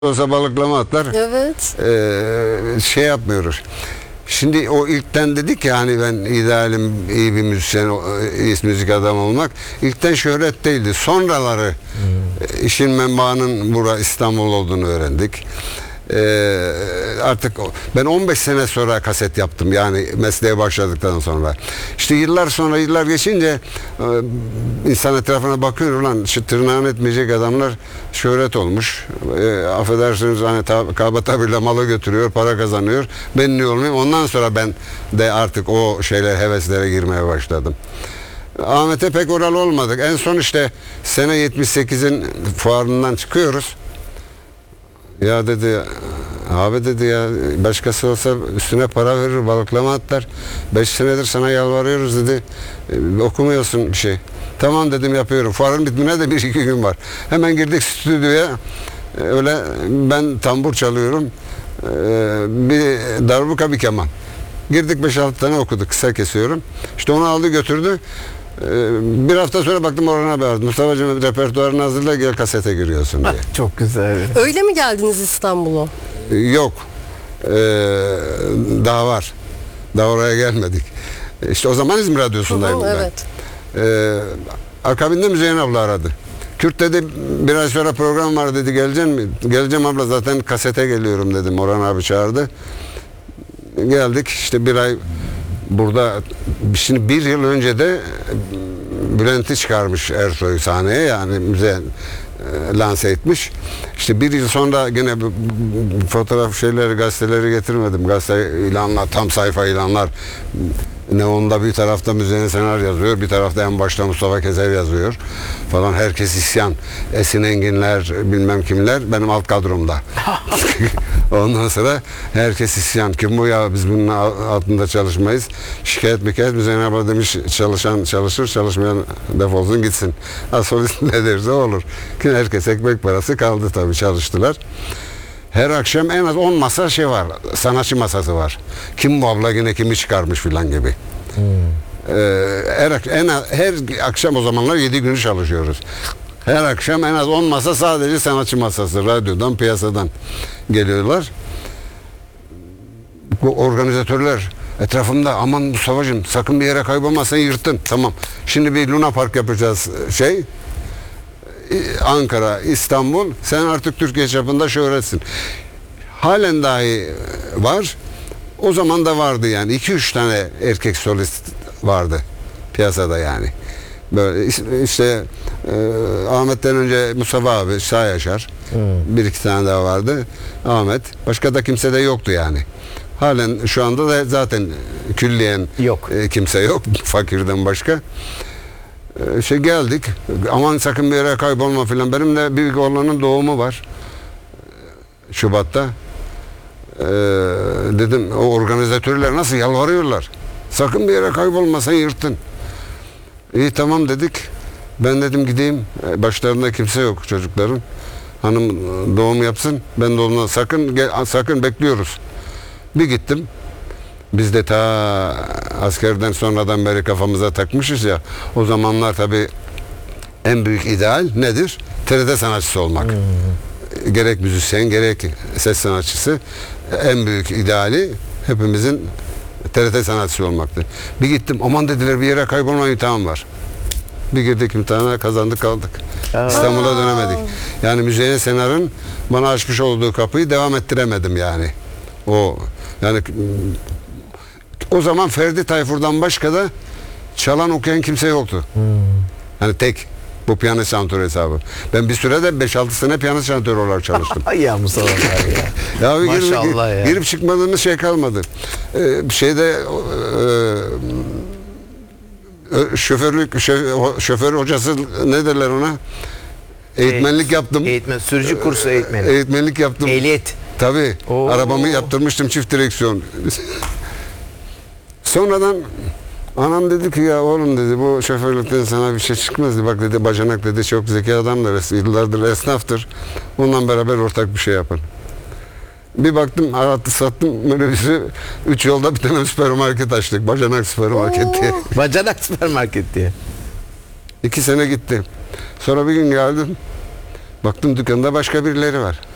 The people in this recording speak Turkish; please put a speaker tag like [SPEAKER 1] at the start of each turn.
[SPEAKER 1] olsa balıklama atlar.
[SPEAKER 2] Evet.
[SPEAKER 1] Şey yapmıyoruz. Şimdi o ilkten dedik ya hani ben idealim iyi bir müzisyen, iyi müzik adamı olmak. İlkten şöhret değildi. Sonraları işin menbaının burada İstanbul olduğunu öğrendik. Artık ben 15 sene sonra kaset yaptım yani mesleğe başladıktan sonra. İşte yıllar sonra yıllar geçince insan etrafına bakıyor, ulan şu tırnağını etmeyecek adamlar şöhret olmuş. Affedersiniz hani kaba tabirle malı götürüyor, para kazanıyor. Ben niye olmayayım? Ondan sonra ben de artık o şeyler, heveslere girmeye başladım. Ahmet'e pek oralı olmadık. En son işte sene 78'in fuarından çıkıyoruz. Ya dedi, abi dedi ya başkası olsa üstüne para verir, balıklama atlar. 5 senedir sana yalvarıyoruz dedi. Okumuyorsun bir şey. Tamam dedim, yapıyorum. Fuarın bitmine de 1-2 gün var. Hemen girdik stüdyoya. Öyle ben tambur çalıyorum. Bir darbuka, bir keman. Girdik 5-6 tane okuduk. Kısa kesiyorum. İşte onu aldı götürdü. Bir hafta sonra baktım Orhan abi aradı. Mustafa'cığım repertuarını hazırla, gel kasete giriyorsun diye.
[SPEAKER 3] Çok güzel.
[SPEAKER 2] Öyle mi geldiniz İstanbul'a?
[SPEAKER 1] Yok. Daha var. Daha oraya gelmedik. İşte o zaman İzmir Radyosu'ndaydım ben.
[SPEAKER 2] Evet.
[SPEAKER 1] Akabinde Müzeyyen abla aradı. Kürt dedi, bir ay sonra program var dedi, gelecek mi? Geleceğim abla, zaten kasete geliyorum dedim. Orhan abi çağırdı. Geldik işte bir ay burada. Şimdi bir yıl önce de Bülent'i çıkarmış Ersoy sahneye, yani müze lanse etmiş. İşte bir yıl sonra gene fotoğraf şeyleri, gazeteleri getirmedim. Gazete ilanlar, tam sayfa ilanlar. Neon'da bir tarafta Müzeyyen Senar yazıyor, bir tarafta en başta Mustafa Keser yazıyor falan. Herkes isyan. Esin Enginler, bilmem kimler benim alt kadromda. Ondan sonra herkes isyan. Kim bu ya, biz bunun altında çalışmayız. Şikayet Müzeyyen abla demiş, çalışan çalışır, çalışmayan defolsun gitsin. Solist ne derse olur. Herkes ekmek parası kaldı tabii, çalıştılar. Her akşam en az 10 masa şey var. Sanatçı masası var. Kim bu abla, yine kimi çıkarmış filan gibi. Her akşam, o zamanlar 7 günü çalışıyoruz. Her akşam en az 10 masa sadece sanatçı masası. Radyodan, piyasadan geliyorlar. Bu organizatörler etrafımda, aman Mustafa'cığım sakın bir yere kaybolma, yırttın. Tamam. Şimdi bir Luna Park yapacağız Ankara, İstanbul, sen artık Türkiye çapında şöhretsin. Halen dahi var. O zaman da vardı yani. 2-3 tane erkek solist vardı piyasada yani. Böyle işte Ahmet'ten önce Mustafa abi, Sağ Yaşar. 1-2 tane daha vardı. Ahmet. Başka da kimse de yoktu yani. Halen şu anda da zaten külliyen
[SPEAKER 3] yok.
[SPEAKER 1] Kimse yok. Fakirden başka. Geldik. Aman sakın bir yere kaybolma filan. Benim de büyük oğlanın doğumu var. Şubat'ta. Dedim, o organizatörler nasıl yalvarıyorlar. Sakın bir yere kaybolma, sen yırttın. İyi tamam dedik. Ben dedim gideyim. Başlarında kimse yok çocukların. Hanım doğum yapsın. Ben doğumdan sakın bekliyoruz. Bir gittim. Biz de ta askerden sonradan beri kafamıza takmışız ya. O zamanlar tabii en büyük ideal nedir? TRT sanatçısı olmak. Gerek müzisyen, gerek ses sanatçısı. En büyük ideali hepimizin TRT sanatçısı olmaktı. Bir gittim, aman dediler bir yere kaybolma imtihan var. Bir girdik imtihana, kazandık, kaldık. İstanbul'a dönemedik. Yani Müzeyyen Senar'ın bana açmış olduğu kapıyı devam ettiremedim yani. O zaman Ferdi Tayfur'dan başka da çalan okuyan kimse yoktu. Yani tek bu piyano şantörü hesabı. Ben bir sürede 5-6 sene piyano şantörü olarak çalıştım.
[SPEAKER 3] Ya Mustafa abi ya.
[SPEAKER 1] Maşallah ya. Girip çıkmadığımız şey kalmadı. Şoför hocası ne derler ona? Eğitmenlik yaptım.
[SPEAKER 3] Sürücü kursu eğitmeni.
[SPEAKER 1] Eğitmenlik yaptım.
[SPEAKER 3] Ehliyet.
[SPEAKER 1] Tabii. Arabamı yaptırmıştım, çift direksiyon. Sonradan anam dedi ki ya oğlum dedi, bu şoförlükten sana bir şey çıkmaz dedi. Bak dedi, bacanak dedi çok zeki adamdır, yıllardır esnaftır. Onunla beraber ortak bir şey yapın. Bir baktım, arattı sattım minibüsü, 3 yolda bir tane süpermarket açtık. Bacanak Süpermarket diye.
[SPEAKER 3] Bacanak Süpermarket diye.
[SPEAKER 1] 2 sene gitti. Sonra bir gün geldim. Baktım dükkanda başka birileri var.